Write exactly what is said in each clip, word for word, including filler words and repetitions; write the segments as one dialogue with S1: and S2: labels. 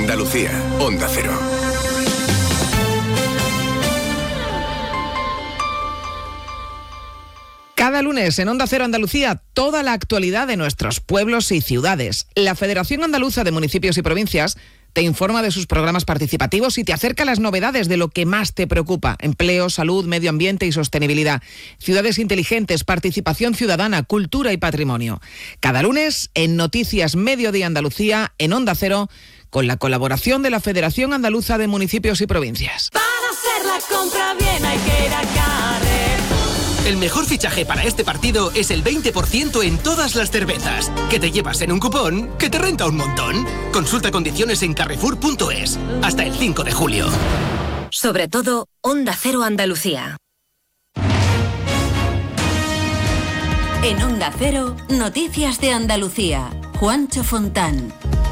S1: Andalucía, Onda Cero.
S2: Cada lunes en Onda Cero Andalucía, toda la actualidad de nuestros pueblos y ciudades. La Federación Andaluza de Municipios y Provincias te informa de sus programas participativos y te acerca las novedades de lo que más te preocupa: empleo, salud, medio ambiente y sostenibilidad, ciudades inteligentes, participación ciudadana, cultura y patrimonio. Cada lunes en Noticias Mediodía Andalucía, en Onda Cero, con la colaboración de la Federación Andaluza de Municipios y Provincias.
S3: Para hacer la compra bien hay que ir a Carrefour.
S4: El mejor fichaje para este partido es el veinte por ciento en todas las cervezas, que te llevas en un cupón que te renta un montón. Consulta condiciones en carrefour punto es. Hasta el cinco de julio.
S5: Sobre todo, Onda Cero Andalucía. En Onda Cero, Noticias de Andalucía. Juancho Fontán.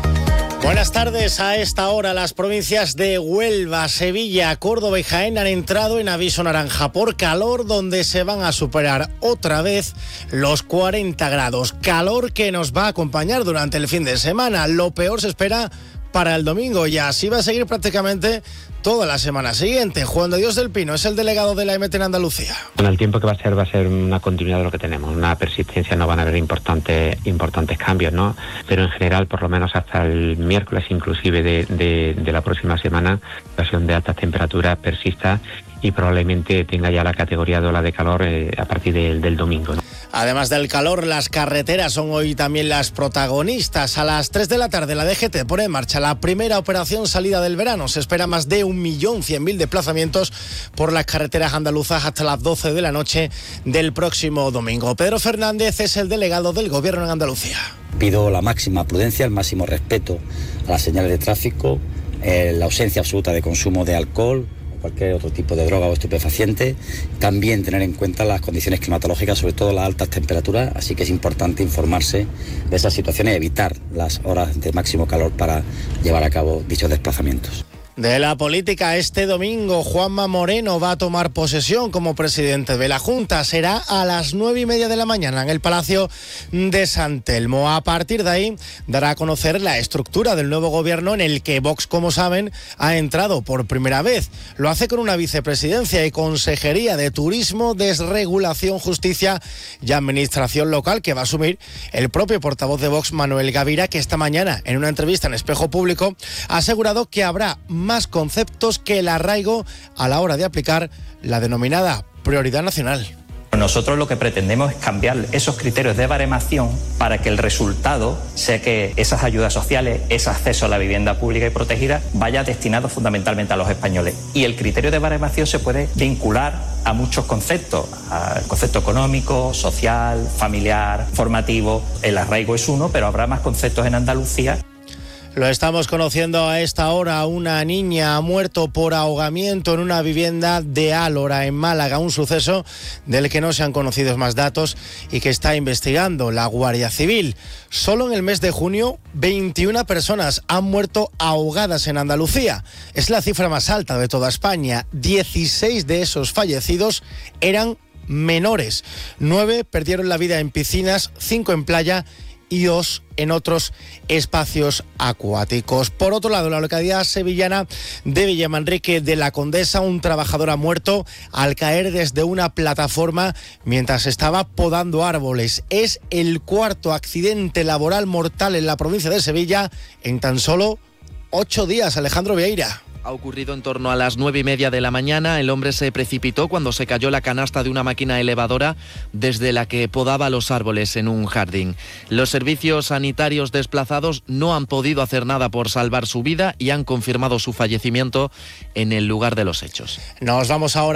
S6: Buenas tardes. A esta hora las provincias de Huelva, Sevilla, Córdoba y Jaén han entrado en aviso naranja por calor, donde se van a superar otra vez los cuarenta grados. Calor que nos va a acompañar durante el fin de semana. Lo peor se espera para el domingo y así va a seguir prácticamente toda la semana siguiente. Juan de Dios del Pino es el delegado de la E M T en Andalucía.
S7: Con el tiempo que va a ser, va a ser una continuidad de lo que tenemos, una persistencia, no van a haber importantes importantes cambios, ¿no? Pero en general, por lo menos hasta el miércoles, inclusive de, de, de la próxima semana, la situación de altas temperaturas persista y probablemente tenga ya la categoría de ola de calor eh, a partir de, del domingo, ¿no?
S6: Además del calor, las carreteras son hoy también las protagonistas. A las tres de la tarde la D G T pone en marcha la primera operación salida del verano. Se espera más de un millón cien mil desplazamientos por las carreteras andaluzas hasta las doce de la noche del próximo domingo. Pedro Fernández es el delegado del Gobierno en Andalucía.
S8: Pido la máxima prudencia, el máximo respeto a las señales de tráfico, eh, la ausencia absoluta de consumo de alcohol, cualquier otro tipo de droga o estupefaciente, también tener en cuenta las condiciones climatológicas, sobre todo las altas temperaturas, así que es importante informarse de esas situaciones y evitar las horas de máximo calor para llevar a cabo dichos desplazamientos.
S6: De la política, este domingo Juanma Moreno va a tomar posesión como presidente de la Junta. Será a las nueve y media de la mañana en el Palacio de San Telmo. A partir de ahí dará a conocer la estructura del nuevo gobierno en el que Vox, como saben, ha entrado por primera vez. Lo hace con una vicepresidencia y consejería de Turismo, Desregulación, Justicia y Administración Local, que va a asumir el propio portavoz de Vox, Manuel Gavira, que esta mañana en una entrevista en Espejo Público ha asegurado que habrá más conceptos que el arraigo a la hora de aplicar la denominada prioridad nacional.
S9: Nosotros lo que pretendemos es cambiar esos criterios de baremación para que el resultado sea que esas ayudas sociales, ese acceso a la vivienda pública y protegida vaya destinado fundamentalmente a los españoles. Y el criterio de baremación se puede vincular a muchos conceptos, al concepto económico, social, familiar, formativo. El arraigo es uno, pero habrá más conceptos en Andalucía.
S6: Lo estamos conociendo a esta hora. Una niña ha muerto por ahogamiento en una vivienda de Álora, en Málaga, un suceso del que no se han conocido más datos y que está investigando la Guardia Civil. Solo en el mes de junio, veintiuna personas han muerto ahogadas en Andalucía. Es la cifra más alta de toda España. dieciséis de esos fallecidos eran menores. Nueve perdieron la vida en piscinas, cinco en playa y dos en otros espacios acuáticos. Por otro lado, en la localidad sevillana de Villamanrique de la Condesa, un trabajador ha muerto al caer desde una plataforma mientras estaba podando árboles. Es el cuarto accidente laboral mortal en la provincia de Sevilla en tan solo ocho días. Alejandro Vieira.
S10: Ha ocurrido en torno a las nueve y media de la mañana. El hombre se precipitó cuando se cayó la canasta de una máquina elevadora desde la que podaba los árboles en un jardín. Los servicios sanitarios desplazados no han podido hacer nada por salvar su vida y han confirmado su fallecimiento en el lugar de los hechos.
S6: Nos vamos ahora